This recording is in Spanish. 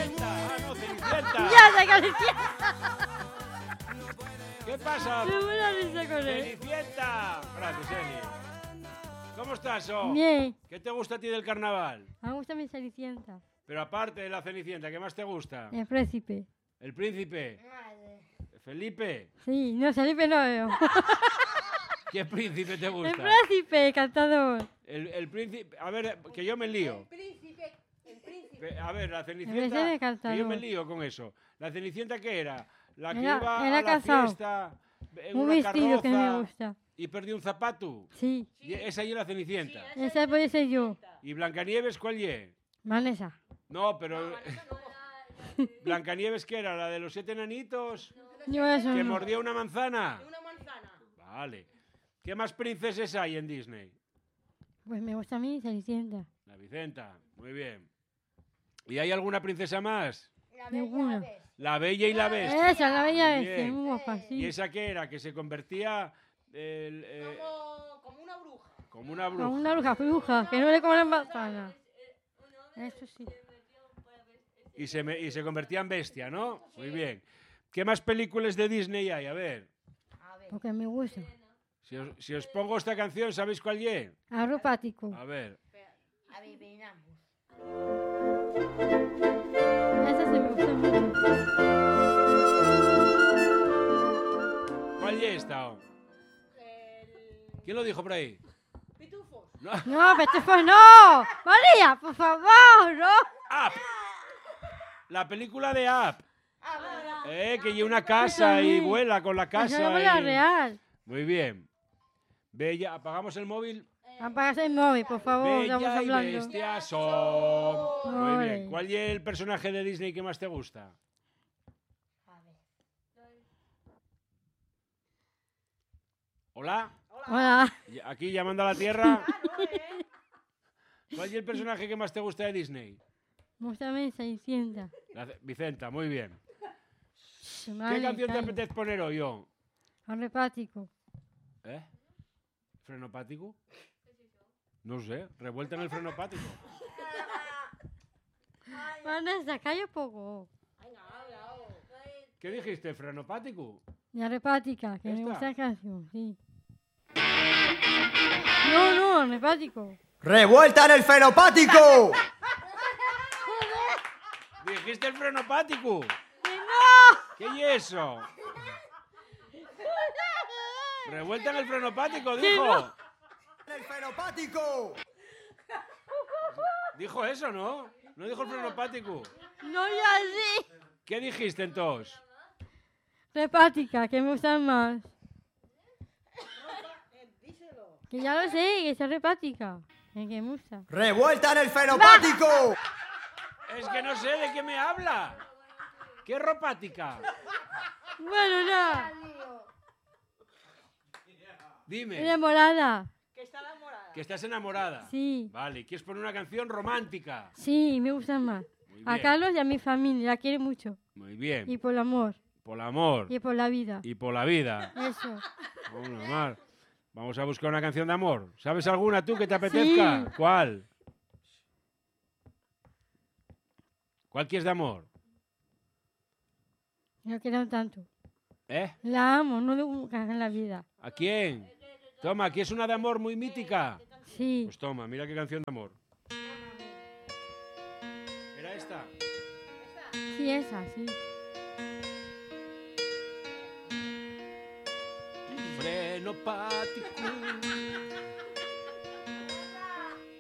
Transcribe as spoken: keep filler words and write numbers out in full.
Cenicienta. Ah, no, Cenicienta. ¡Ya, se Cenicienta! ¿Qué pasa? Me voy a risa con él. Cenicienta. Gracias, Eni. ¿Cómo estás, oh? Bien. ¿Qué te gusta a ti del carnaval? Me gusta mi Cenicienta. Pero aparte de la Cenicienta, ¿qué más te gusta? El príncipe. ¿El príncipe? ¿Felipe? Sí, no, Felipe no veo. ¿Qué príncipe te El gusta? príncipe, cantador. El, el príncipe... A ver, que yo me lío. Príncipe, el príncipe. Pe- A ver, la príncipe Cenicienta... cantador. Que yo me lío con eso. ¿La Cenicienta qué era? La que Era- iba era a la casado. fiesta en Un una vestido que me carroza gusta. y perdió un zapato. Sí, Y esa y es la Cenicienta. esa puede ser yo. ¿Y Blancanieves cuál ye? Vanessa. No, pero... ¿Blancanieves qué era? ¿La de los siete enanitos? Yo eso ¿Que no. mordía una manzana? Una manzana. Vale. ¿Qué más princesas hay en Disney? Pues me gusta a mí Cenicienta. La Vicenta. Muy bien. ¿Y hay alguna princesa más? La Ninguna. bella bestia. La Bella y la Bestia. Esa, la bella Muy bestia, bien. muy guapa, ¿Y sí. esa qué era? Que se convertía el, eh, Como, como una bruja. como una Como bruja. una bruja, bruja, que no le coman manzana. Eso sí. Y se, me- y se convertía en bestia, ¿no? Muy bien. ¿Qué más películas de Disney hay? A ver. A ver. Porque me gusta. Si os, si os pongo esta canción, ¿sabéis cuál es? Arropático. A ver. A ver, veamos. Esa se me gusta mucho. ¿Cuál es esta? oh? El... ¿Quién lo dijo por ahí? Pitufos. No. No, Petufos, no. María, por favor, no. Up. La película de Up. Ah, verdad. Eh, que lleva una casa y también. vuela con la Esa es casa. la y- real. Muy bien. Bella, apagamos el móvil. Apagas el móvil, por favor, estamos Bella y hablando. bestia son. Muy bien. Ole. ¿Cuál es el personaje de Disney que más te gusta? A ver. ¿Hola? Hola. Y- Aquí llamando a la Tierra. Claro, ¿eh? ¿Cuál es el personaje que más te gusta de Disney? Me gusta mi Cenicienta. La Ce- Vicenta, muy bien. ¿Qué Vale, canción te callo. apetece poner hoy, yo? Arropático. ¿Eh? ¿Frenopático? No sé, revuelta en el frenopático. Vanessa, calla poco. Venga, habla. oh. ¿Qué dijiste, frenopático? Y arrepática, que me ¿Esta? gusta la canción, sí. No, no, arrepático. ¡Revuelta en el fenopático! ¿Dijiste el frenopático? ¡Que no! ¿Qué es eso? Revuelta en el frenopático, Que dijo. no. ¡En el fenopático! Dijo eso, ¿no? No dijo el frenopático. No, ya sí. ¿Qué dijiste entonces? Repática, que me gusta más. Eh, díselo. Que ya lo sé, que es repática. El que me gusta. ¡Revuelta en el fenopático! Es que no sé de qué me habla. ¿Qué ropática? Bueno, nada. Dime, Enamorada. Que está enamorada. que estás enamorada. Sí, Vale, ¿quieres poner una canción romántica? sí, me gusta más. Muy A bien, Carlos y a mi familia, la quiere mucho. muy bien. Y por el amor, Por el amor y por la vida. y por la vida. Eso. Bueno, Mar, vamos a buscar una canción de amor. ¿Sabes alguna tú que te apetezca? Sí. ¿Cuál? ¿Cuál quieres de amor? No quiero tanto. ¿Eh? La amo, no nunca en la vida. ¿A quién? Toma, aquí es una de amor muy mítica. Sí. Pues toma, mira qué canción de amor. ¿Era esta? Sí, esa, sí. Frenopático,